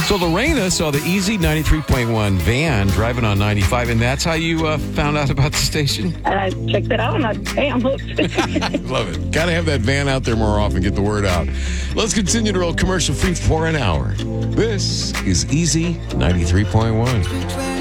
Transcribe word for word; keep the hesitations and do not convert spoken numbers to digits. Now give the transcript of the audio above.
So Lorena saw the Easy ninety-three point one van driving on ninety-five, and that's how you uh, found out about the station? And I checked it out, and I, hey, I'm hooked. Love it. Got to have that van out there more often, get the word out. Let's continue to roll commercial free for an hour. This is Easy ninety-three point one.